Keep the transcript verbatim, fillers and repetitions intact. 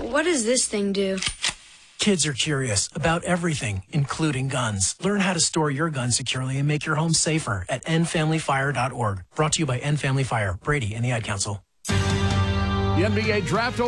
What does this thing do? Kids are curious about everything, including guns. Learn how to store your gun securely and make your home safer at end family fire dot org. Brought to you by End Family Fire, Brady, and the Ad Council. The N B A draft